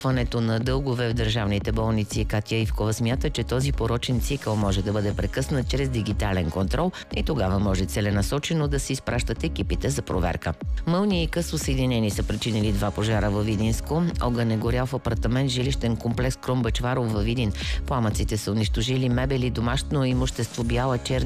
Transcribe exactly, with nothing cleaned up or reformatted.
натрупването на дългове в държавните болници. Катя Ивкова смята, че този порочен цикъл може да бъде прекъснат чрез дигитален контрол и тогава може целенасочено да се изпращат екипите за проверка. Мълния и късо съединени са причинили два пожара във Видинско. Огън е горял в апартамент жилищен комплекс Крум Бъчваров във Видин. Пламъците са унищожили мебели, домашно имущество, бяла, черни